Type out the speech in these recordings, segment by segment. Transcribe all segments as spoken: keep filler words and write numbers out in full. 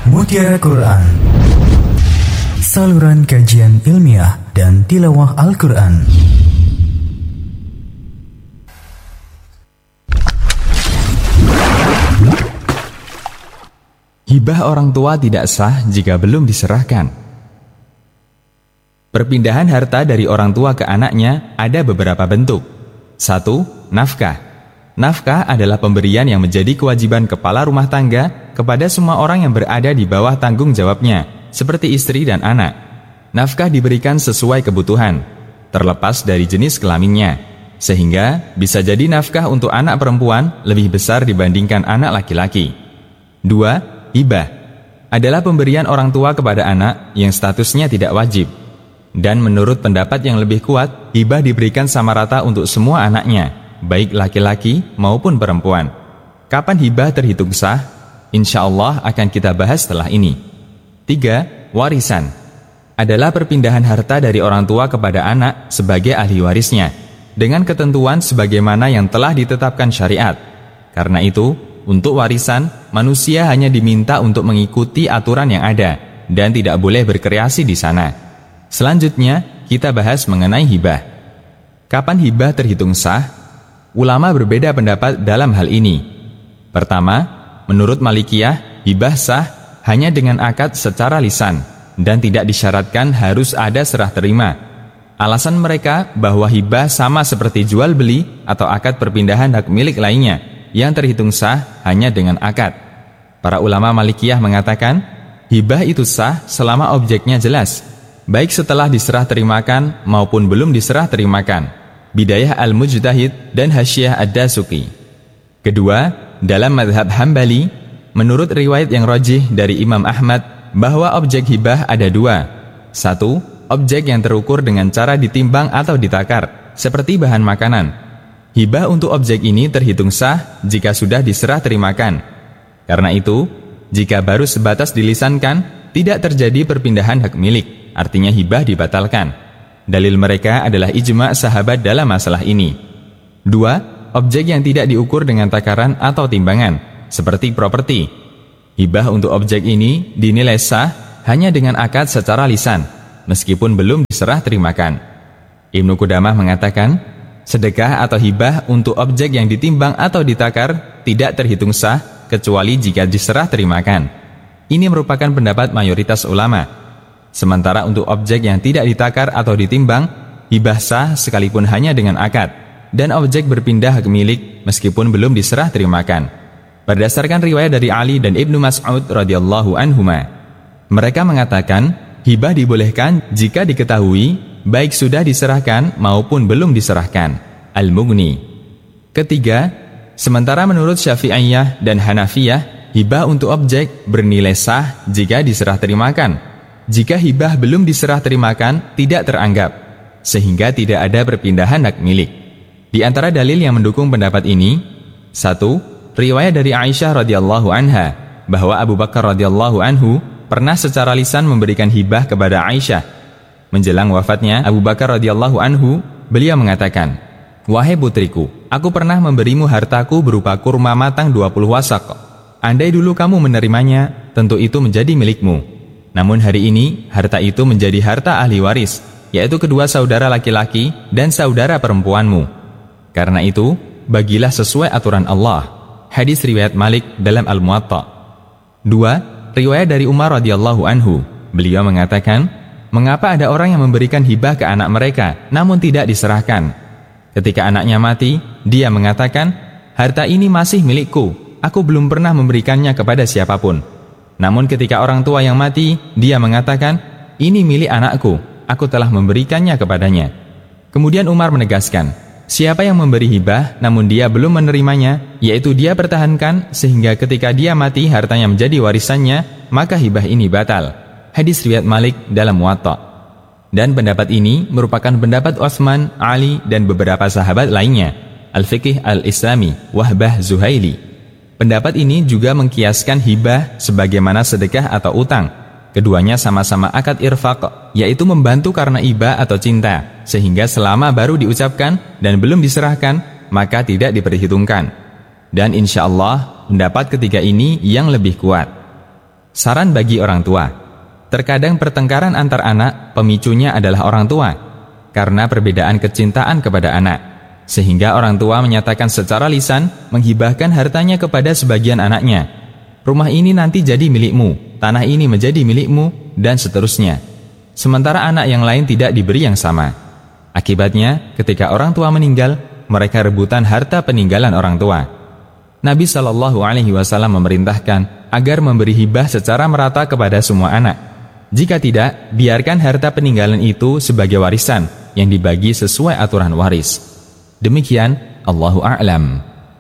Mutiara Quran, saluran kajian ilmiah dan tilawah Al-Quran. Hibah orang tua tidak sah jika belum diserahkan. Perpindahan harta dari orang tua ke anaknya ada beberapa bentuk. Satu, nafkah. Nafkah adalah pemberian yang menjadi kewajiban kepala rumah tangga kepada semua orang yang berada di bawah tanggung jawabnya, seperti istri dan anak. Nafkah diberikan sesuai kebutuhan, terlepas dari jenis kelaminnya, sehingga bisa jadi nafkah untuk anak perempuan lebih besar dibandingkan anak laki-laki. Dua, hibah adalah pemberian orang tua kepada anak yang statusnya tidak wajib. Dan menurut pendapat yang lebih kuat, hibah diberikan sama rata untuk semua anaknya, baik laki-laki maupun perempuan. Kapan hibah terhitung sah? Insya Allah akan kita bahas setelah ini. Tiga, warisan adalah perpindahan harta dari orang tua kepada anak sebagai ahli warisnya, dengan ketentuan sebagaimana yang telah ditetapkan syariat. Karena itu, untuk warisan, manusia hanya diminta untuk mengikuti aturan yang ada, dan tidak boleh berkreasi di sana. Selanjutnya, kita bahas mengenai hibah. Kapan hibah terhitung sah? Ulama berbeda pendapat dalam hal ini. Pertama, menurut Malikiyah, hibah sah hanya dengan akad secara lisan, dan tidak disyaratkan harus ada serah terima. Alasan mereka bahwa hibah sama seperti jual beli atau akad perpindahan hak milik lainnya, yang terhitung sah hanya dengan akad. Para ulama Malikiyah mengatakan, hibah itu sah selama objeknya jelas, baik setelah diserah terimakan maupun belum diserah terimakan. Bidayah Al-Mujtahid dan Hasyiah Ad-Dasuki. Kedua, dalam mazhab Hambali, menurut riwayat yang rajih dari Imam Ahmad, bahwa objek hibah ada dua. Satu, objek yang terukur dengan cara ditimbang atau ditakar, seperti bahan makanan. Hibah untuk objek ini terhitung sah jika sudah diserah terimakan. Karena itu, jika baru sebatas dilisankan, tidak terjadi perpindahan hak milik, artinya hibah dibatalkan. Dalil mereka adalah ijma' sahabat dalam masalah ini. Dua, objek yang tidak diukur dengan takaran atau timbangan, seperti properti. Hibah untuk objek ini dinilai sah hanya dengan akad secara lisan, meskipun belum diserah terimakan. Ibnu Qudamah mengatakan, sedekah atau hibah untuk objek yang ditimbang atau ditakar tidak terhitung sah kecuali jika diserah terimakan. Ini merupakan pendapat mayoritas ulama. Sementara untuk objek yang tidak ditakar atau ditimbang, hibah sah sekalipun hanya dengan akad, dan objek berpindah hak milik meskipun belum diserah terimakan. Berdasarkan riwayat dari Ali dan Ibnu Mas'ud radhiyallahu anhuma, mereka mengatakan hibah dibolehkan jika diketahui baik sudah diserahkan maupun belum diserahkan. Al-Mughni. Ketiga, sementara menurut Syafi'iyah dan Hanafiyah, hibah untuk objek bernilai sah jika diserah terimakan. Jika hibah belum diserah terimakan, tidak teranggap, sehingga tidak ada perpindahan hak milik. Di antara dalil yang mendukung pendapat ini, satu, riwayat dari Aisyah radhiyallahu anha bahwa Abu Bakar radhiyallahu anhu pernah secara lisan memberikan hibah kepada Aisyah. Menjelang wafatnya Abu Bakar radhiyallahu anhu, beliau mengatakan, "Wahai putriku, aku pernah memberimu hartaku berupa kurma matang dua puluh wasak. Andai dulu kamu menerimanya, tentu itu menjadi milikmu. Namun hari ini, harta itu menjadi harta ahli waris, yaitu kedua saudara laki-laki dan saudara perempuanmu. Karena itu, bagilah sesuai aturan Allah." Hadis riwayat Malik dalam Al-Muwatta. Dua, riwayat dari Umar radhiyallahu anhu. Beliau mengatakan, mengapa ada orang yang memberikan hibah ke anak mereka, namun tidak diserahkan? Ketika anaknya mati, dia mengatakan, harta ini masih milikku, aku belum pernah memberikannya kepada siapapun. Namun ketika orang tua yang mati, dia mengatakan, ini milik anakku, aku telah memberikannya kepadanya. Kemudian Umar menegaskan, siapa yang memberi hibah namun dia belum menerimanya, yaitu dia pertahankan sehingga ketika dia mati hartanya menjadi warisannya, maka hibah ini batal. Hadis riwayat Malik dalam Muwatta. Dan pendapat ini merupakan pendapat Utsman, Ali, dan beberapa sahabat lainnya. Al-Fiqih Al-Islami, Wahbah Zuhaili. Pendapat ini juga mengkiaskan hibah sebagaimana sedekah atau utang. Keduanya sama-sama akad irfaq, yaitu membantu karena iba atau cinta, sehingga selama baru diucapkan dan belum diserahkan, maka tidak diperhitungkan. Dan insya Allah, pendapat ketiga ini yang lebih kuat. Saran bagi orang tua. Terkadang pertengkaran antar anak pemicunya adalah orang tua, karena perbedaan kecintaan kepada anak. Sehingga orang tua menyatakan secara lisan menghibahkan hartanya kepada sebagian anaknya. Rumah ini nanti jadi milikmu, tanah ini menjadi milikmu, dan seterusnya. Sementara anak yang lain tidak diberi yang sama. Akibatnya, ketika orang tua meninggal, mereka rebutan harta peninggalan orang tua. Nabi shallallahu alaihi wasallam memerintahkan agar memberi hibah secara merata kepada semua anak. Jika tidak, biarkan harta peninggalan itu sebagai warisan yang dibagi sesuai aturan waris. Demikian, Allahu a'lam.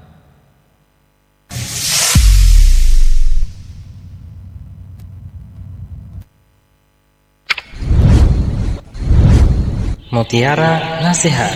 Mutiara Nasihat.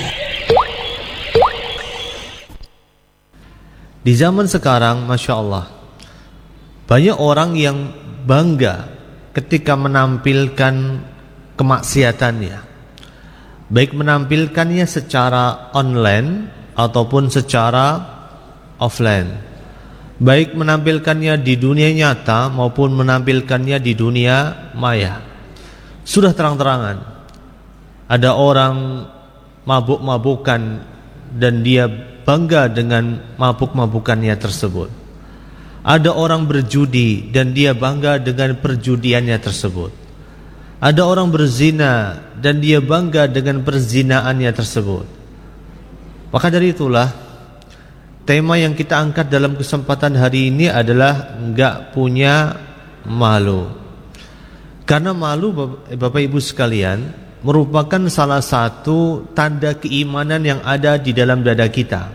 Di zaman sekarang, Masya Allah, banyak orang yang bangga ketika menampilkan kemaksiatannya, baik menampilkannya secara online ataupun secara offline, baik menampilkannya di dunia nyata maupun menampilkannya di dunia maya. Sudah terang-terangan ada orang mabuk-mabukan dan dia bangga dengan mabuk-mabukannya tersebut. Ada orang berjudi dan dia bangga dengan perjudiannya tersebut. Ada orang berzina dan dia bangga dengan perzinaannya tersebut. Maka dari itulah tema yang kita angkat dalam kesempatan hari ini adalah enggak punya malu. Karena malu, Bapak Ibu sekalian, merupakan salah satu tanda keimanan yang ada di dalam dada kita.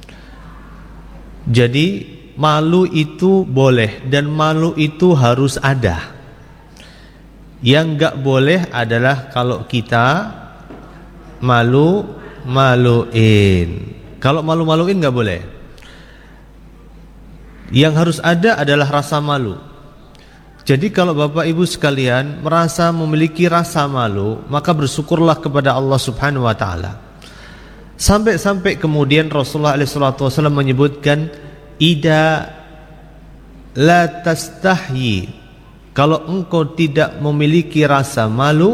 Jadi malu itu boleh dan malu itu harus ada. Yang enggak boleh adalah kalau kita malu-maluin. Kalau malu-maluin enggak boleh. Yang harus ada adalah rasa malu. Jadi kalau Bapak Ibu sekalian merasa memiliki rasa malu, maka bersyukurlah kepada Allah Subhanahu wa taala. Sampai-sampai kemudian Rasulullah shallallahu alaihi wasallam menyebutkan, "Ida la tastahyi." Kalau engkau tidak memiliki rasa malu,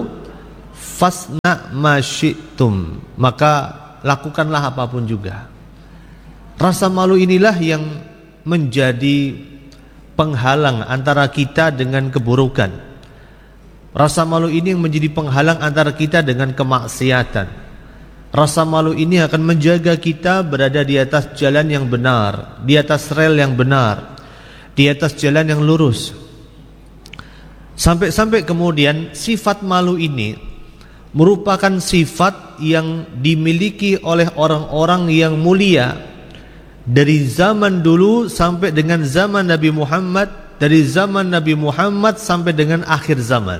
fasna ma syi'tum, maka lakukanlah apapun juga. Rasa malu inilah yang menjadi penghalang antara kita dengan keburukan. Rasa malu ini yang menjadi penghalang antara kita dengan kemaksiatan. Rasa malu ini akan menjaga kita berada di atas jalan yang benar, di atas rel yang benar, di atas jalan yang lurus. Sampai-sampai kemudian sifat malu ini merupakan sifat yang dimiliki oleh orang-orang yang mulia dari zaman dulu sampai dengan zaman Nabi Muhammad, dari zaman Nabi Muhammad sampai dengan akhir zaman.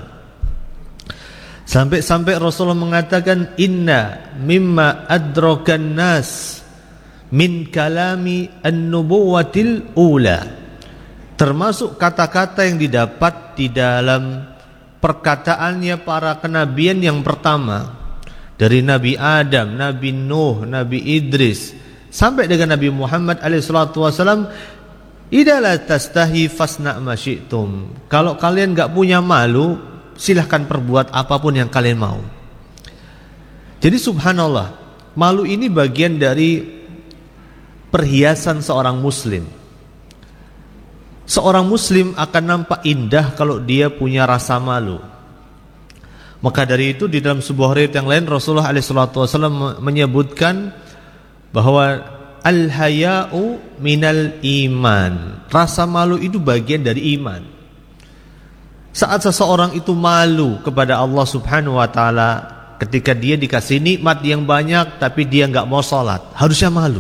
Sampai-sampai Rasulullah mengatakan, "Inna mimma adrakan nas min kalami an-nubuwatil ula." Termasuk kata-kata yang didapat di dalam perkataannya para kenabian yang pertama, dari Nabi Adam, Nabi Nuh, Nabi Idris sampai dengan Nabi Muhammad alaihi salatu wasallam, "Idza la tastahi fasna ma syi'tum." Kalau kalian enggak punya malu, silahkan perbuat apapun yang kalian mau. Jadi subhanallah, malu ini bagian dari perhiasan seorang muslim. Seorang muslim akan nampak indah kalau dia punya rasa malu. Maka dari itu di dalam sebuah riwayat yang lain Rasulullah alaihi salatu wasallam menyebutkan bahwa al-haya'u minal iman. Rasa malu itu bagian dari iman. Saat seseorang itu malu kepada Allah Subhanahu wa taala ketika dia dikasih nikmat yang banyak tapi dia enggak mau salat, harusnya malu.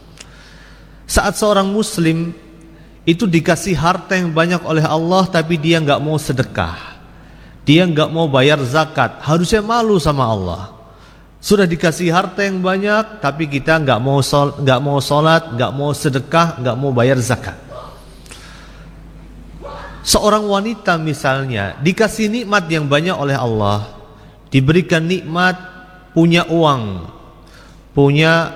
Saat seorang muslim itu dikasih harta yang banyak oleh Allah tapi dia enggak mau sedekah, dia enggak mau bayar zakat, harusnya malu sama Allah. Sudah dikasih harta yang banyak tapi kita enggak mau sol, enggak mau salat, enggak mau sedekah, enggak mau bayar zakat. Seorang wanita misalnya dikasih nikmat yang banyak oleh Allah, diberikan nikmat punya uang, punya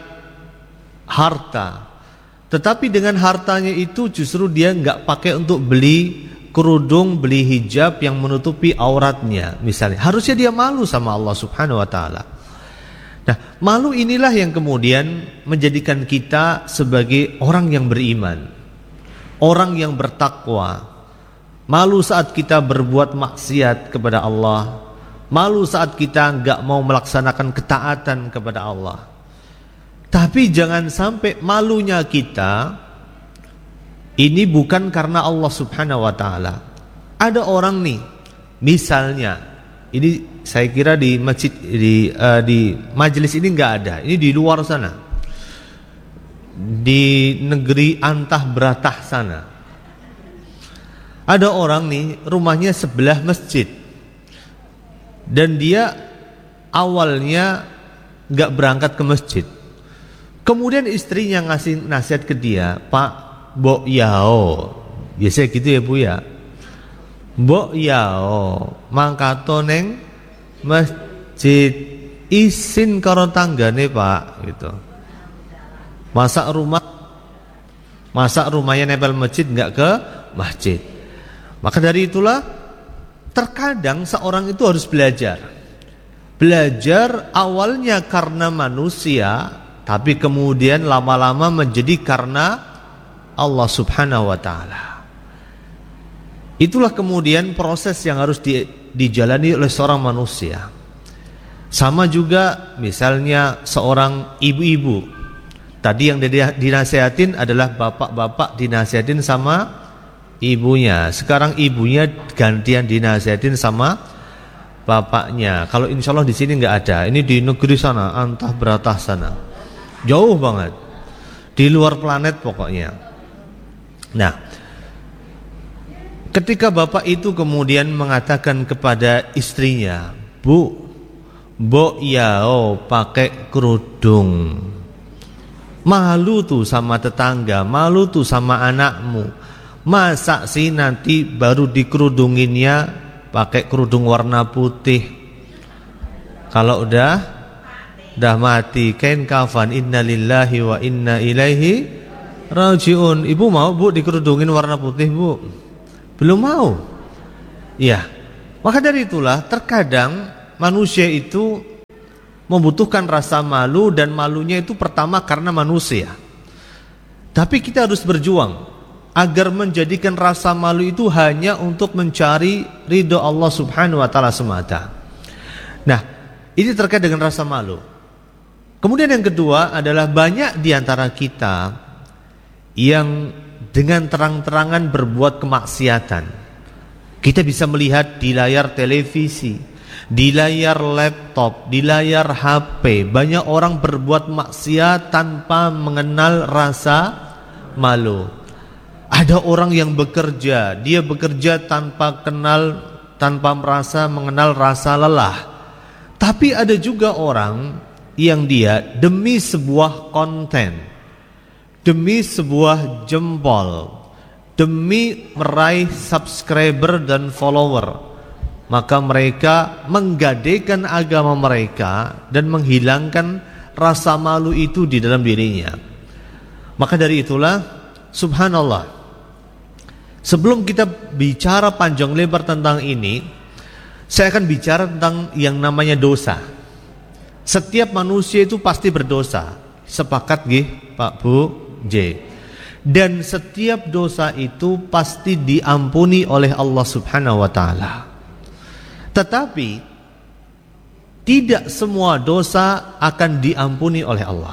harta, tetapi dengan hartanya itu justru dia enggak pakai untuk beli kerudung, beli hijab yang menutupi auratnya misalnya. Harusnya dia malu sama Allah Subhanahu wa taala. Nah, malu inilah yang kemudian menjadikan kita sebagai orang yang beriman, orang yang bertakwa. Malu saat kita berbuat maksiat kepada Allah, malu saat kita enggak mau melaksanakan ketaatan kepada Allah. Tapi jangan sampai malunya kita ini bukan karena Allah Subhanahu wa taala. Ada orang nih, misalnya, ini saya kira di masjid di uh, di majelis ini enggak ada. Ini di luar sana. Di negeri antah beratah sana. Ada orang nih, rumahnya sebelah masjid. Dan dia awalnya enggak berangkat ke masjid. Kemudian istrinya ngasih nasihat ke dia, "Pak, Mbok yao." Biasa gitu ya Bu ya. "Mbok yao, mangkato neng masjid, isin karo tanggane Pak," gitu. Masa rumah Masa rumahnya nempel masjid enggak ke masjid. Maka dari itulah terkadang seorang itu harus belajar. Belajar awalnya karena manusia, tapi kemudian lama-lama menjadi karena Allah Subhanahu wa taala. Itulah kemudian proses yang harus di, dijalani oleh seorang manusia. Sama juga misalnya seorang ibu-ibu. Tadi yang dinasihatin adalah bapak-bapak dinasihatin sama ibunya. Sekarang ibunya gantian dinasihatin sama bapaknya. Kalau insya Allah di sini nggak ada. Ini di negeri sana, antah beratah sana. Jauh banget. Di luar planet pokoknya. Nah, ketika bapak itu kemudian mengatakan kepada istrinya, "Bu, Mbok yao pakai kerudung. Malu tuh sama tetangga, malu tuh sama anakmu. Masa sih nanti baru dikerudunginnya pakai kerudung warna putih? Kalau udah udah mati, kain kafan, innalillahi wa inna ilaihi rajiun." Ibu mau Bu dikerudungin warna putih Bu? Belum mau. Iya. Maka dari itulah terkadang manusia itu membutuhkan rasa malu, dan malunya itu pertama karena manusia. Tapi kita harus berjuang agar menjadikan rasa malu itu hanya untuk mencari ridho Allah Subhanahu wa taala semata. Nah, ini terkait dengan rasa malu. Kemudian yang kedua adalah banyak di antara kita yang dengan terang-terangan berbuat kemaksiatan. Kita bisa melihat di layar televisi, di layar laptop, di layar H P, banyak orang berbuat maksiat tanpa mengenal rasa malu. Ada orang yang bekerja, dia bekerja tanpa kenal, tanpa merasa mengenal rasa lelah. Tapi ada juga orang yang dia demi sebuah konten, demi sebuah jempol, demi meraih subscriber dan follower, maka mereka menggadaikan agama mereka dan menghilangkan rasa malu itu di dalam dirinya. Maka dari itulah, subhanallah, sebelum kita bicara panjang lebar tentang ini, saya akan bicara tentang yang namanya dosa. Setiap manusia itu pasti berdosa. Sepakat nggih Pak Bu J? Dan setiap dosa itu pasti diampuni oleh Allah Subhanahu wa taala. Tetapi tidak semua dosa akan diampuni oleh Allah.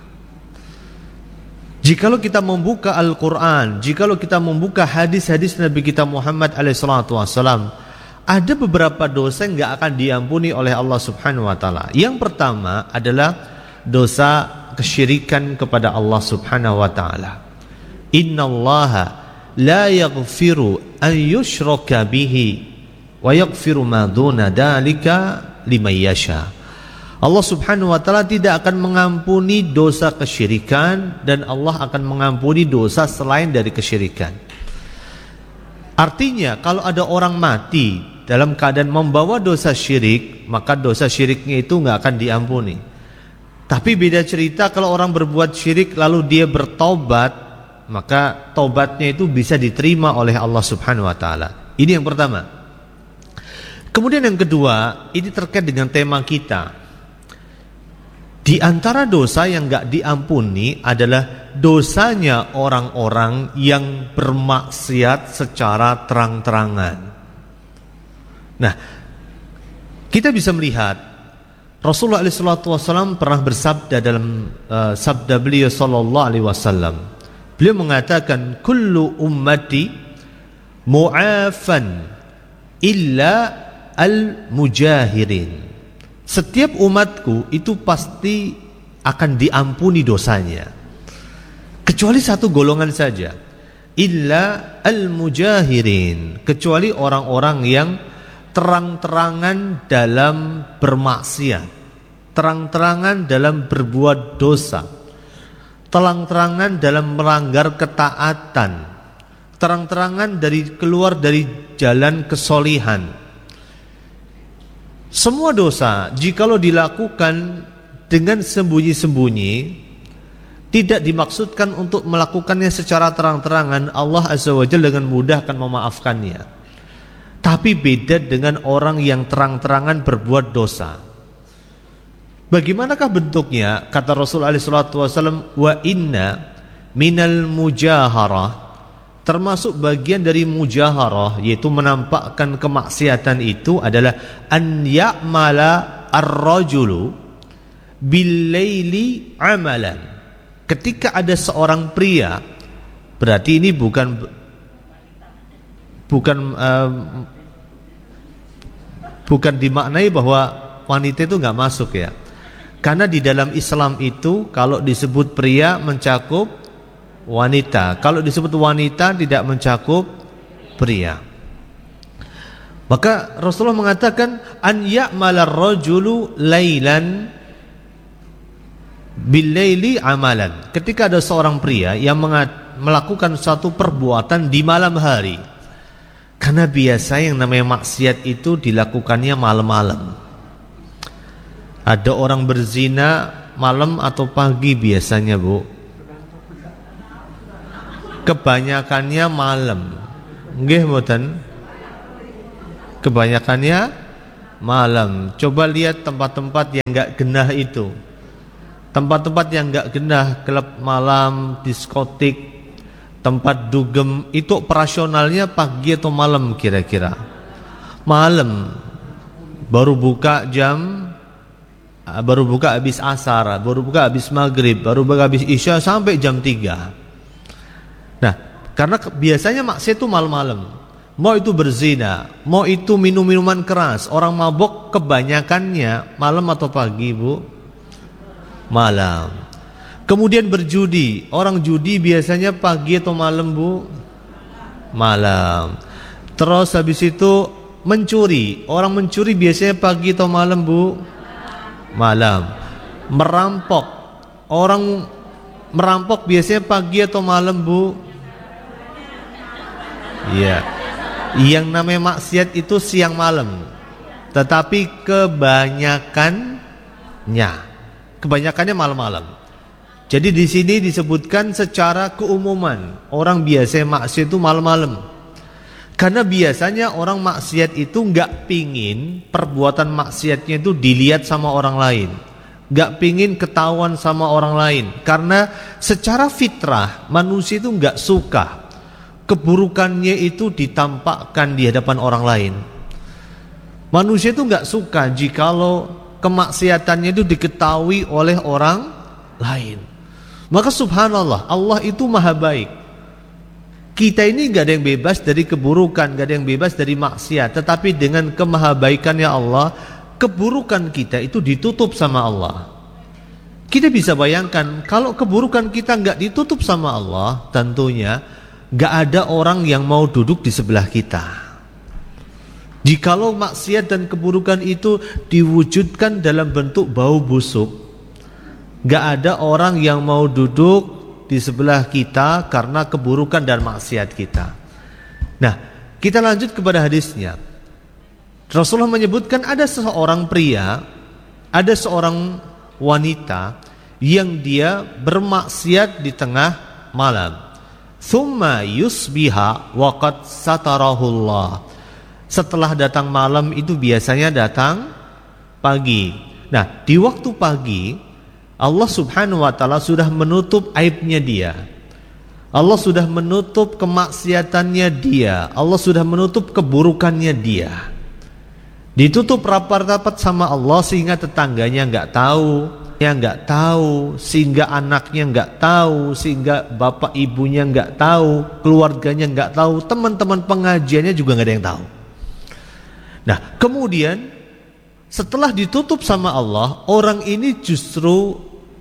Jikalau kita membuka Al-Quran, jikalau kita membuka hadis-hadis Nabi kita Muhammad alaihi salatu wassalam, ada beberapa dosa yang tidak akan diampuni oleh Allah Subhanahu wa taala. Yang pertama adalah dosa kesyirikan kepada Allah Subhanahu wa taala. Innallaha la yaghfiru an yushraka bihi wa yaghfiru ma duna dzalika liman yasha. Allah Subhanahu wa taala tidak akan mengampuni dosa kesyirikan, dan Allah akan mengampuni dosa selain dari kesyirikan. Artinya kalau ada orang mati dalam keadaan membawa dosa syirik, maka dosa syiriknya itu enggak akan diampuni. Tapi beda cerita kalau orang berbuat syirik lalu dia bertaubat, maka taubatnya itu bisa diterima oleh Allah Subhanahu wa taala. Ini yang pertama. Kemudian yang kedua, ini terkait dengan tema kita. Di antara dosa yang enggak diampuni adalah dosanya orang-orang yang bermaksiat secara terang-terangan. Nah, kita bisa melihat Rasulullah shallallahu alaihi wasallam pernah bersabda dalam uh, sabda beliau sallallahu alaihi wasallam. Beliau mengatakan, kullu ummati mu'afan illa al-mujahirin. Setiap umatku itu pasti akan diampuni dosanya, kecuali satu golongan saja, illa al-mujahirin, kecuali orang-orang yang terang-terangan dalam bermaksiat, terang-terangan dalam berbuat dosa, terang-terangan dalam melanggar ketaatan, terang-terangan dari keluar dari jalan kesolihan. Semua dosa jikalau dilakukan dengan sembunyi-sembunyi, tidak dimaksudkan untuk melakukannya secara terang-terangan, Allah Azza wa Jalla dengan mudah akan memaafkannya. Tapi beda dengan orang yang terang-terangan berbuat dosa. Bagaimanakah bentuknya? Kata Rasulullah shallallahu alaihi wasallam, wa inna minal mujaharah, termasuk bagian dari mujaharah, yaitu menampakkan kemaksiatan itu adalah an ya'mala ar-rajulu bil-laili amalan. Ketika ada seorang pria, berarti ini bukan bukan uh, bukan dimaknai bahwa wanita itu nggak masuk ya, karena di dalam Islam itu kalau disebut pria mencakup wanita, kalau disebut wanita tidak mencakup pria. Maka Rasulullah mengatakan an ya'mala ar-rajulu lailan bil-laili amalan. Ketika ada seorang pria yang melakukan suatu perbuatan di malam hari, karena biasa yang namanya maksiat itu dilakukannya malam-malam. Ada orang berzina malam atau pagi biasanya, Bu? Kebanyakannya malam. Nggih mboten? Kebanyakannya malam. Coba lihat tempat-tempat yang enggak genah itu. Tempat-tempat yang enggak genah, klub malam, diskotik, tempat dugem, itu operasionalnya pagi atau malam kira-kira? Malam. Baru buka jam, baru buka habis asar, baru buka habis maghrib, baru buka habis isya sampai jam tiga. Nah, karena biasanya maksiat itu malam-malam. Mau itu berzina, mau itu minum minuman keras, orang mabok kebanyakannya malam atau pagi, Bu? Malam. Kemudian berjudi, orang judi biasanya pagi atau malam, Bu? Malam. Terus habis itu mencuri, orang mencuri biasanya pagi atau malam, Bu? Malam. Merampok, orang merampok biasanya pagi atau malam, Bu? Iya. Yang namanya maksiat itu siang malam, tetapi kebanyakannya, kebanyakannya malam-malam. Jadi di sini disebutkan secara keumuman orang biasa maksiat itu malam-malam. Karena biasanya orang maksiat itu nggak pingin perbuatan maksiatnya itu dilihat sama orang lain, nggak pingin ketahuan sama orang lain. Karena secara fitrah manusia itu nggak suka keburukannya itu ditampakkan di hadapan orang lain. Manusia itu nggak suka jikalau kemaksiatannya itu diketahui oleh orang lain. Maka subhanallah, Allah itu maha baik. Kita ini gak ada yang bebas dari keburukan, gak ada yang bebas dari maksiat. Tetapi dengan kemahabaikannya Allah, keburukan kita itu ditutup sama Allah. Kita bisa bayangkan, kalau keburukan kita gak ditutup sama Allah, tentunya gak ada orang yang mau duduk di sebelah kita. Jikalau maksiat dan keburukan itu diwujudkan dalam bentuk bau busuk, gak ada orang yang mau duduk di sebelah kita karena keburukan dan maksiat kita. Nah, kita lanjut kepada hadisnya. Rasulullah menyebutkan ada seorang pria, ada seorang wanita yang dia bermaksiat di tengah malam. thumma yusbiha waqad satarahullah. Setelah datang malam itu biasanya datang pagi. Nah, di waktu pagi Allah Subhanahu wa taala sudah menutup aibnya dia. Allah sudah menutup kemaksiatannya dia. Allah sudah menutup keburukannya dia. Ditutup rapat-rapat sama Allah sehingga tetangganya enggak tahu, yang enggak tahu, sehingga anaknya enggak tahu, sehingga bapak ibunya enggak tahu, keluarganya enggak tahu, teman-teman pengajiannya juga enggak ada yang tahu. Nah, kemudian setelah ditutup sama Allah, orang ini justru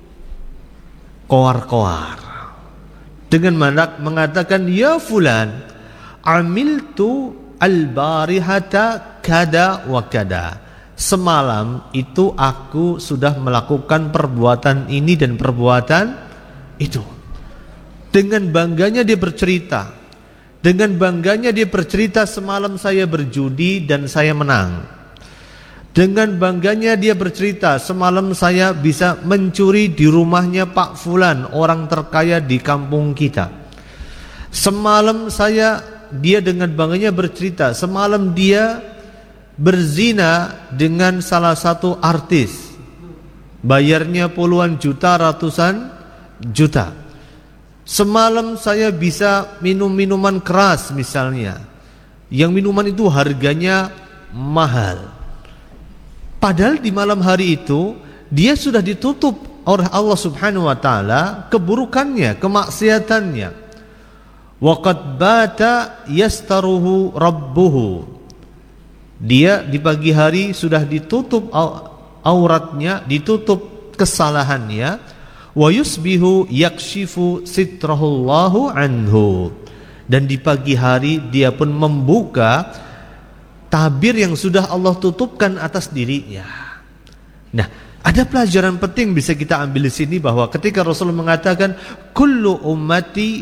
koar-koar dengan mengatakan, ya fulan, amiltu al-barihata kada wa kada. Semalam itu aku sudah melakukan perbuatan ini dan perbuatan itu. Dengan bangganya dia bercerita. Dengan bangganya dia bercerita, semalam saya berjudi dan saya menang. Dengan bangganya dia bercerita, semalam saya bisa mencuri di rumahnya Pak Fulan, orang terkaya di kampung kita. Semalam saya, dia dengan bangganya bercerita, semalam dia berzina dengan salah satu artis. Bayarnya puluhan juta, ratusan juta. Semalam saya bisa minum minuman keras misalnya, yang minuman itu harganya mahal. Padahal di malam hari itu dia sudah ditutup oleh Allah Subhanahu wa taala keburukannya, kemaksiatannya. Waqad bata yastaruhu rabbuhu. Dia di pagi hari sudah ditutup auratnya, ditutup kesalahannya. Wa yusbihu yakshifu sitrahullahu anhu. Dan di pagi hari dia pun membuka tabir yang sudah Allah tutupkan atas dirinya. Nah, ada pelajaran penting bisa kita ambil di sini, bahwa ketika Rasul mengatakan kullu ummati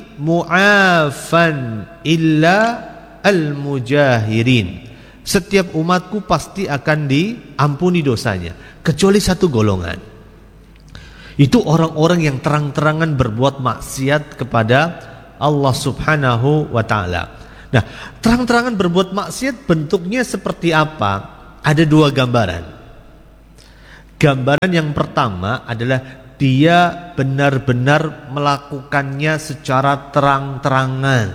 mu'afan illa al-mujahirin, setiap umatku pasti akan diampuni dosanya kecuali satu golongan. Itu orang-orang yang terang-terangan berbuat maksiat kepada Allah Subhanahu wa taala. Nah, terang-terangan berbuat maksiat bentuknya seperti apa? Ada dua gambaran. Gambaran yang pertama adalah dia benar-benar melakukannya secara terang-terangan.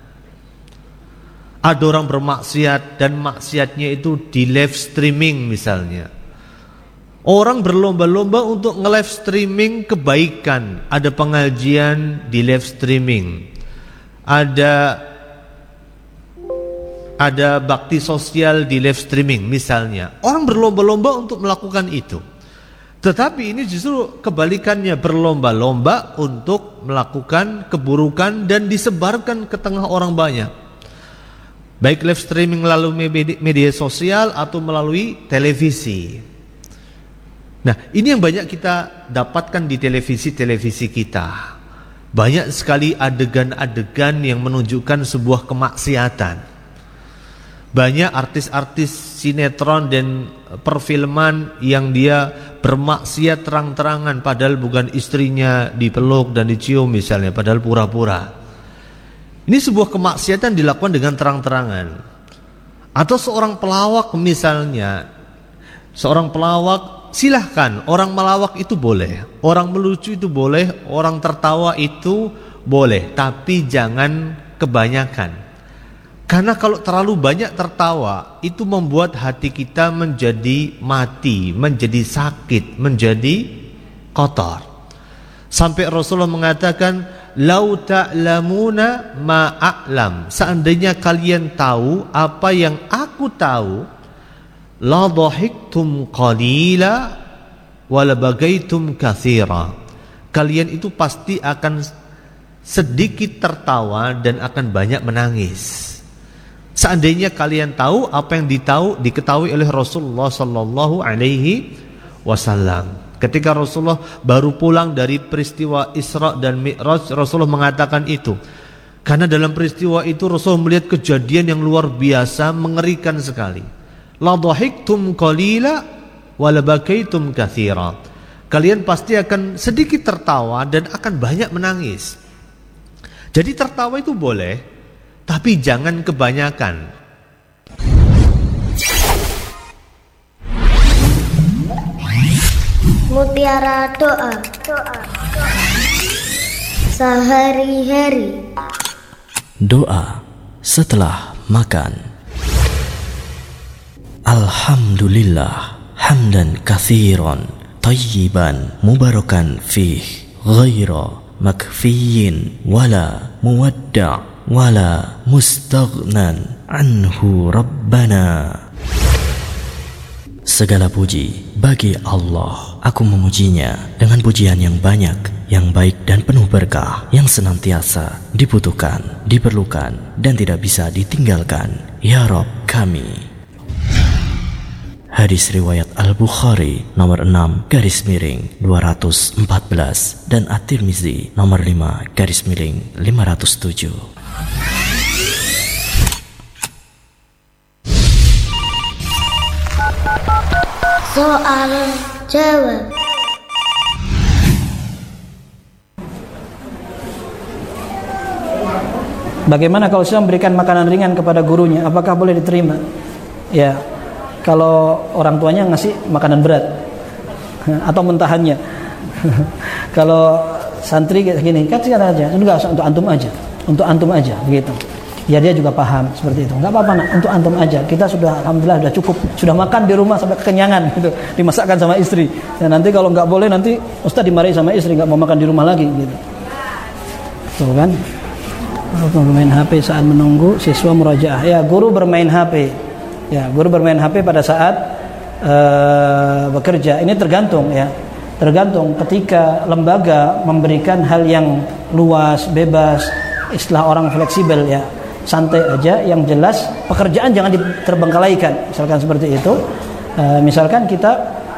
Ada orang bermaksiat dan maksiatnya itu di live streaming misalnya. Orang berlomba-lomba untuk nge-live streaming kebaikan. Ada pengajian di live streaming. Ada Ada bakti sosial di live streaming misalnya. Orang berlomba-lomba untuk melakukan itu. Tetapi ini justru kebalikannya, berlomba-lomba untuk melakukan keburukan dan disebarkan ke tengah orang banyak. Baik live streaming melalui media sosial atau melalui televisi. Nah, ini yang banyak kita dapatkan di televisi-televisi kita. Banyak sekali adegan-adegan yang menunjukkan sebuah kemaksiatan. Banyak artis-artis sinetron dan perfilman yang dia bermaksiat terang-terangan padahal bukan istrinya dipeluk dan dicium misalnya, padahal pura-pura. Ini sebuah kemaksiatan dilakukan dengan terang-terangan. Atau seorang pelawak misalnya, seorang pelawak, silahkan, orang melawak itu boleh, orang melucu itu boleh, orang tertawa itu boleh, tapi jangan kebanyakan. Karena kalau terlalu banyak tertawa, itu membuat hati kita menjadi mati, menjadi sakit, menjadi kotor. Sampai Rasulullah mengatakan, "Lau ta'lamuna ma a'lam." Seandainya kalian tahu apa yang aku tahu, la dhahiktum qalila wa la bagaitum katsira. Kalian itu pasti akan sedikit tertawa dan akan banyak menangis. Seandainya kalian tahu apa yang ditahu diketahui oleh Rasulullah sallallahu alaihi wasallam. Ketika Rasulullah baru pulang dari peristiwa Isra dan Mi'raj, Rasulullah mengatakan itu. Karena dalam peristiwa itu Rasulullah melihat kejadian yang luar biasa, mengerikan sekali. La dhahiktum qalila wa la bakaitum katsira. Kalian pasti akan sedikit tertawa dan akan banyak menangis. Jadi tertawa itu boleh, tapi jangan kebanyakan. Mutiara doa. Sehari-hari. Doa setelah makan. Alhamdulillah hamdan katsiran tayyiban mubarakan fih ghaira makfiyin wala muwadda' wala mustaghnan anhu rabbana. Segala puji bagi Allah. Aku memujinya dengan pujian yang banyak, yang baik dan penuh berkah, yang senantiasa dibutuhkan, diperlukan, dan tidak bisa ditinggalkan. Ya Rabb kami. Hadis riwayat Al-Bukhari nomor enam garis miring dua ratus empat belas dan At-Tirmizi nomor lima garis miring lima ratus tujuh. Soal jawab. Bagaimana kalau saya memberikan makanan ringan kepada gurunya, apakah boleh diterima? Ya, kalau orang tuanya ngasih makanan berat atau mentahannya. Kalau santri kayak gini, kasihkan aja, enggak usah, untuk antum aja, untuk antum aja, begitu. Ya dia juga paham seperti itu. Enggak apa-apa nak, untuk antum aja. Kita sudah alhamdulillah sudah cukup, sudah makan di rumah sampai kekenyangan gitu. Dimasakkan sama istri. Dan nanti kalau enggak boleh nanti ustaz dimarahi sama istri, enggak mau makan di rumah lagi gitu. Tuh kan? Bermain H P saat menunggu siswa murajaah. Ya, guru bermain H P. Ya, guru bermain H P pada saat uh, bekerja. Ini tergantung ya. Tergantung ketika lembaga memberikan hal yang luas, bebas, istilah orang fleksibel ya. Santai aja, yang jelas pekerjaan jangan diterbengkalaikan. Misalkan seperti itu. Uh, misalkan kita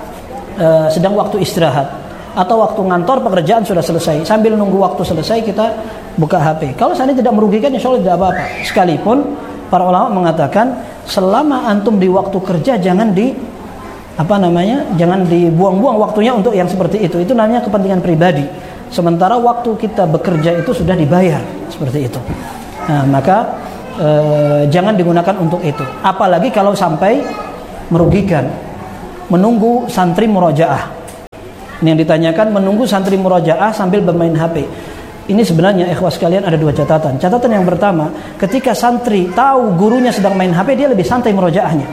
uh, sedang waktu istirahat atau waktu ngantor pekerjaan sudah selesai. Sambil nunggu waktu selesai kita buka H P. Kalau seandainya tidak merugikan, insya Allah tidak apa-apa. Sekalipun para ulama mengatakan selama antum di waktu kerja jangan di apa namanya, jangan dibuang-buang waktunya untuk yang seperti itu. Itu namanya kepentingan pribadi. Sementara waktu kita bekerja itu sudah dibayar seperti itu. Nah, maka eh, jangan digunakan untuk itu. Apalagi kalau sampai merugikan. Menunggu santri murojaah. Ini yang ditanyakan, menunggu santri murojaah sambil bermain H P. Ini sebenarnya ikhwas sekalian ada dua catatan. Catatan yang pertama, ketika santri tahu gurunya sedang main H P, dia lebih santai murojaahnya.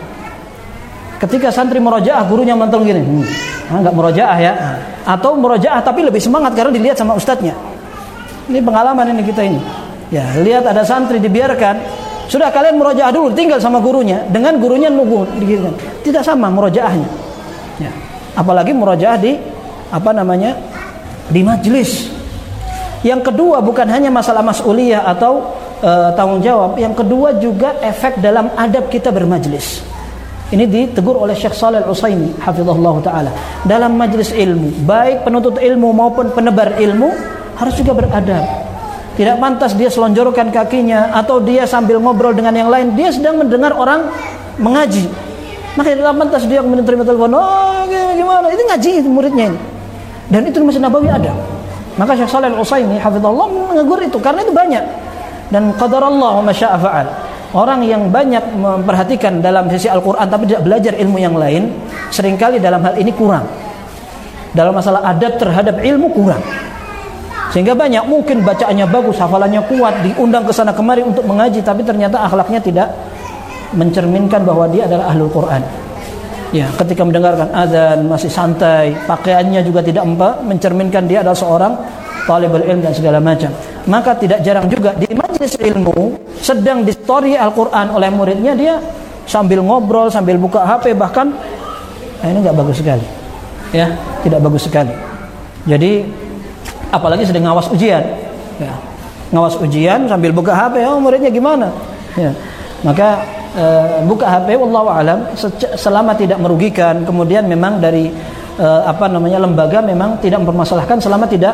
Ketika santri murojaah, gurunya mantul gini, hmm, nah, nggak murojaah ya, atau murojaah tapi lebih semangat karena dilihat sama ustadznya. Ini pengalaman ini kita ini. Ya, lihat ada santri dibiarkan, sudah kalian murojaah dulu, tinggal sama gurunya, dengan gurunya nunggu, gitu. Tidak sama murojaahnya. Ya, apalagi murojaah di apa namanya di majelis. Yang kedua bukan hanya masalah mas'uliyah atau uh, tanggung jawab. Yang kedua juga efek dalam adab kita bermajlis. Ini ditegur oleh Syekh Shalih Al-Utsaimin hafizahullah taala. Dalam majlis ilmu, baik penuntut ilmu maupun penebar ilmu harus juga beradab. Tidak pantas dia selonjorkan kakinya atau dia sambil ngobrol dengan yang lain. Dia sedang mendengar orang mengaji. Maka tidak pantas dia kemudian terima telepon. Oh gimana? Itu ngaji itu muridnya ini. Dan itu di Masjid Nabawi ada. Maka Syekh Shalih Al-Utsaimin hafizahullah menegur itu karena itu banyak. Dan qadarallahu ma syaa fa'al. Orang yang banyak memperhatikan dalam sisi Al-Qur'an tapi tidak belajar ilmu yang lain, seringkali dalam hal ini kurang. Dalam masalah adab terhadap ilmu kurang. Sehingga banyak mungkin bacaannya bagus, hafalannya kuat, diundang ke sana kemari untuk mengaji tapi ternyata akhlaknya tidak mencerminkan bahwa dia adalah ahlul Qur'an. Ya, ketika mendengarkan azan masih santai, pakaiannya juga tidak mencerminkan dia adalah seorang talibul ilm dan segala macam. Maka tidak jarang juga di majelis ilmu sedang di story Al-Qur'an oleh muridnya, dia sambil ngobrol, sambil buka H P, bahkan nah ini enggak bagus sekali. Ya, tidak bagus sekali. Jadi apalagi sedang ngawas ujian. Ya. Ngawas ujian sambil buka H P, oh muridnya gimana? Ya. Maka Uh, buka H P wallahu alam selama tidak merugikan. Kemudian memang dari uh, apa namanya lembaga memang tidak mempermasalahkan selama tidak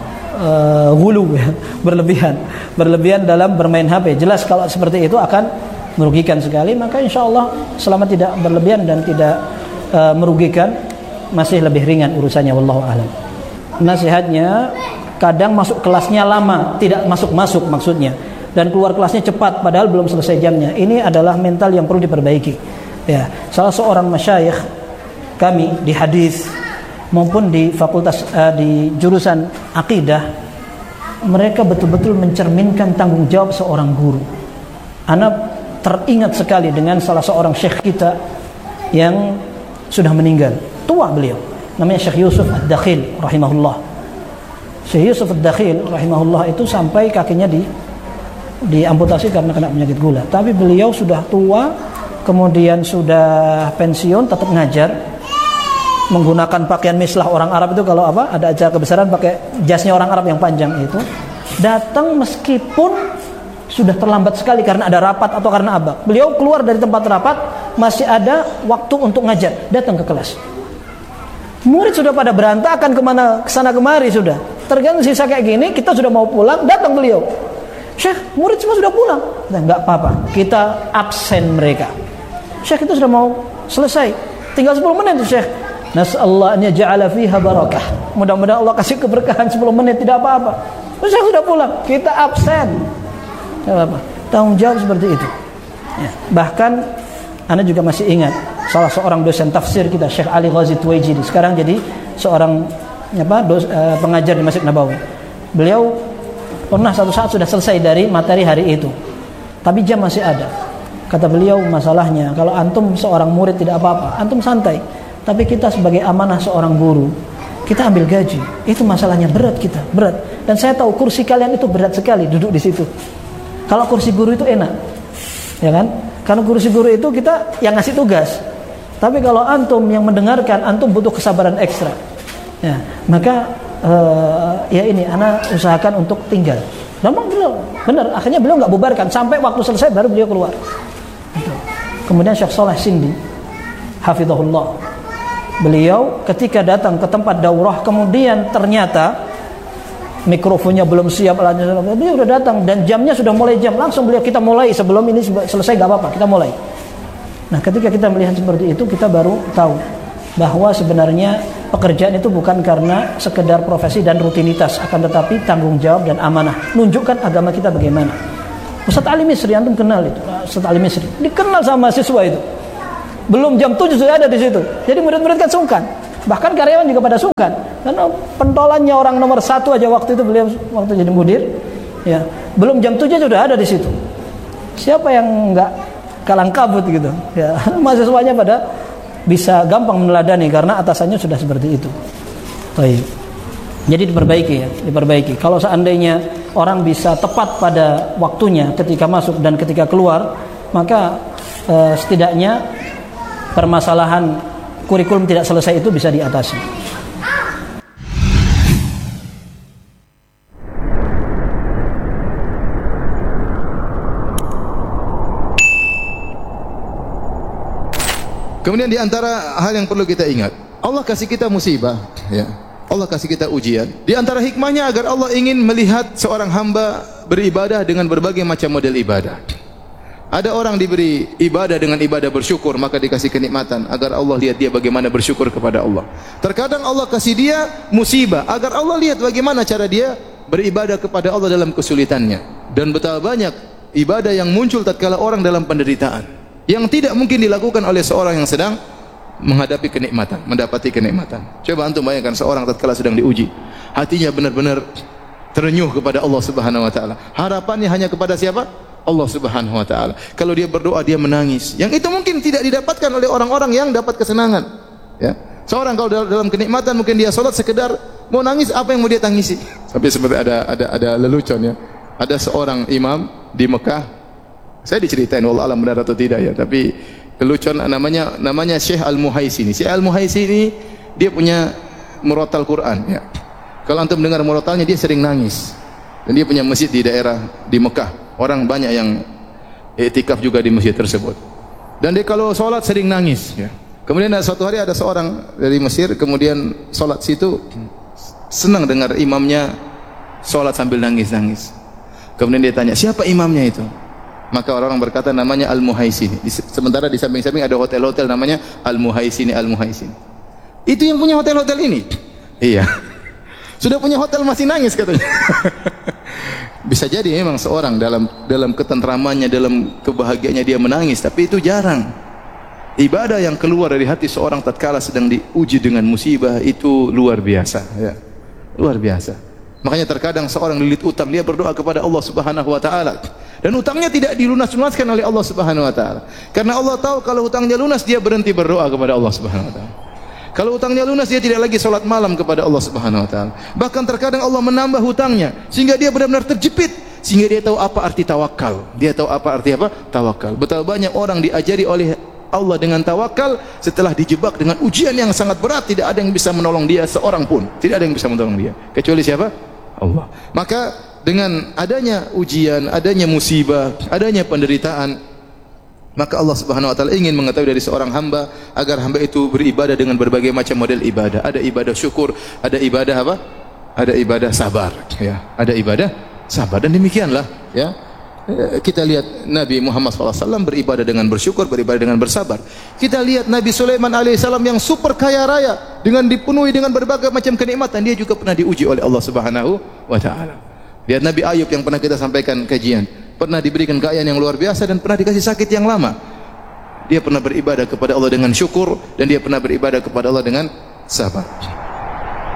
uh, gulu ya, berlebihan berlebihan dalam bermain H P. Jelas kalau seperti itu akan merugikan sekali, maka insyaallah selama tidak berlebihan dan tidak uh, merugikan masih lebih ringan urusannya wallahu alam. Nasihatnya Kadang masuk kelasnya lama, tidak masuk-masuk maksudnya, dan keluar kelasnya cepat padahal belum selesai jamnya. Ini adalah mental yang perlu diperbaiki. Ya, salah seorang masyayikh kami di hadis maupun di fakultas uh, di jurusan akidah, mereka betul-betul mencerminkan tanggung jawab seorang guru. Ana teringat sekali dengan salah seorang syekh kita yang sudah meninggal, tua beliau, namanya Syekh Yusuf Ad-Dakhil rahimahullah. Syekh Yusuf Ad-Dakhil rahimahullah itu sampai kakinya di diamputasi karena kena penyakit gula. Tapi beliau sudah tua, kemudian sudah pensiun, tetap ngajar, menggunakan pakaian mislah orang Arab itu. Kalau apa ada acara kebesaran pakai jasnya orang Arab yang panjang itu. Datang meskipun sudah terlambat sekali karena ada rapat atau karena apa. Beliau keluar dari tempat rapat, masih ada waktu untuk ngajar, datang ke kelas. Murid sudah pada berantakan kemana, kesana kemari sudah. Tergantung sisa kayak gini, kita sudah mau pulang, datang beliau. Syekh, murid semua sudah pulang. Nah, enggak apa-apa, kita absen mereka. Syekh, itu sudah mau selesai, tinggal sepuluh menit Syekh. Nas'allah an yaj'ala fiha barakah. Mudah-mudahan Allah kasih keberkahan sepuluh menit, tidak apa-apa. Syekh sudah pulang, kita absen. Tidak apa-apa. Tanggung jawab seperti itu. Ya. Bahkan Anda juga masih ingat salah seorang dosen tafsir kita, Syekh Ali Ghazi Tuwaijidi, sekarang jadi seorang apa dos, uh, pengajar di Masjid Nabawi. Beliau pernah satu saat sudah selesai dari materi hari itu, tapi jam masih ada. Kata beliau, masalahnya kalau antum seorang murid tidak apa-apa, antum santai, tapi kita sebagai amanah seorang guru, kita ambil gaji, itu masalahnya berat, kita berat. Dan saya tahu kursi kalian itu berat sekali duduk di situ. Kalau kursi guru itu enak, ya kan? Karena kursi guru itu kita yang ngasih tugas. Tapi kalau antum yang mendengarkan, antum butuh kesabaran ekstra. Ya, maka uh, ya ini ana usahakan untuk tinggal. Memang beliau benar, akhirnya beliau nggak bubarkan sampai waktu selesai baru beliau keluar. Gitu. Kemudian Syekh Saleh Sindi, hafizahullah, beliau ketika datang ke tempat daurah, kemudian ternyata mikrofonnya belum siap, dia udah datang dan jamnya sudah mulai jam, langsung beliau, kita mulai sebelum ini selesai, nggak apa-apa, kita mulai. Nah, ketika kita melihat seperti itu, kita baru tahu bahwa sebenarnya pekerjaan itu bukan karena sekedar profesi dan rutinitas, akan tetapi tanggung jawab dan amanah, nunjukkan agama kita bagaimana. Ustaz Ali Misri, antum kenal itu, Ustaz Ali Misri, dikenal sama siswa itu. Belum jam tujuh sudah ada di situ. Jadi murid-murid kan sungkan. Bahkan karyawan juga pada sungkan. Karena pentolannya orang nomor satu aja waktu itu, beliau waktu jadi mudir, ya, belum jam tujuh sudah ada di situ. Siapa yang enggak kalang kabut gitu? Ya, mahasiswanya pada bisa gampang meneladani karena atasannya sudah seperti itu. Baik. Jadi diperbaiki ya, diperbaiki. Kalau seandainya orang bisa tepat pada waktunya ketika masuk dan ketika keluar, maka eh, setidaknya permasalahan kurikulum tidak selesai itu bisa diatasi. Kemudian di antara hal yang perlu kita ingat, Allah kasih kita musibah, ya. Allah kasih kita ujian. Di antara hikmahnya agar Allah ingin melihat seorang hamba beribadah dengan berbagai macam model ibadah. Ada orang diberi ibadah dengan ibadah bersyukur, maka dikasih kenikmatan agar Allah lihat dia bagaimana bersyukur kepada Allah. Terkadang Allah kasih dia musibah agar Allah lihat bagaimana cara dia beribadah kepada Allah dalam kesulitannya. Dan betapa banyak ibadah yang muncul tatkala orang dalam penderitaan, yang tidak mungkin dilakukan oleh seorang yang sedang menghadapi kenikmatan, mendapati kenikmatan. Coba antum bayangkan seorang tatkala sedang diuji, hatinya benar-benar terenyuh kepada Allah Subhanahu wa taala. Harapannya hanya kepada siapa? Allah Subhanahu wa taala. Kalau dia berdoa dia menangis. Yang itu mungkin tidak didapatkan oleh orang-orang yang dapat kesenangan. Ya. Seorang kalau dalam kenikmatan mungkin dia salat sekedar mau nangis, apa yang mau dia tangisi? Sampai seperti ada ada ada lelucon ya. Ada seorang imam di Mekah. Saya diceritain wallah alam benar atau tidak ya, tapi lelucon namanya namanya Syekh Al-Muhaisini. Syekh Al-Muhaisini dia punya murotal Quran ya. Kalau antum dengar murotalnya dia sering nangis. Dan dia punya masjid di daerah di Mekah. Orang banyak yang iktikaf juga di masjid tersebut. Dan dia kalau sholat sering nangis ya. Kemudian ada suatu hari ada seorang dari Mesir kemudian sholat situ, senang dengar imamnya sholat sambil nangis-nangis. Kemudian dia tanya, siapa imamnya itu? Maka orang berkata namanya Al-Muhaisini. Sementara di samping-samping ada hotel-hotel namanya Al-Muhaisini, Al-Muhaisini. Itu yang punya hotel-hotel ini? Iya. Sudah punya hotel masih nangis katanya. Bisa jadi memang seorang dalam dalam ketentramannya, dalam kebahagiaannya dia menangis, tapi itu jarang. Ibadah yang keluar dari hati seorang tatkala sedang diuji dengan musibah itu luar biasa, ya. Luar biasa. Makanya terkadang seorang lilit utang, dia berdoa kepada Allah Subhanahu wa taala. Dan utangnya tidak dilunas-lunaskan oleh Allah Subhanahu wa taala. Karena Allah tahu kalau utangnya lunas dia berhenti berdoa kepada Allah Subhanahu wa taala. Kalau utangnya lunas dia tidak lagi salat malam kepada Allah Subhanahu wa taala. Bahkan terkadang Allah menambah hutangnya sehingga dia benar-benar terjepit, sehingga dia tahu apa arti tawakal. Dia tahu apa arti apa? Tawakal. Betapa banyak orang diajari oleh Allah dengan tawakal setelah dijebak dengan ujian yang sangat berat, tidak ada yang bisa menolong dia seorang pun. Tidak ada yang bisa menolong dia kecuali siapa? Allah. Maka dengan adanya ujian, adanya musibah, adanya penderitaan, maka Allah Subhanahu wa taala ingin mengetahui dari seorang hamba agar hamba itu beribadah dengan berbagai macam model ibadah. Ada ibadah syukur, ada ibadah apa? Ada ibadah sabar, ya. Ada ibadah sabar, dan demikianlah, ya. Kita lihat Nabi Muhammad shallallahu alaihi wasallam beribadah dengan bersyukur, beribadah dengan bersabar. Kita lihat Nabi Sulaiman alaihissalam yang super kaya raya dengan dipenuhi dengan berbagai macam kenikmatan, dia juga pernah diuji oleh Allah Subhanahu wa taala. Lihat Nabi Ayub yang pernah kita sampaikan kajian, pernah diberikan kekayaan yang luar biasa dan pernah dikasih sakit yang lama. Dia pernah beribadah kepada Allah dengan syukur dan dia pernah beribadah kepada Allah dengan sabar.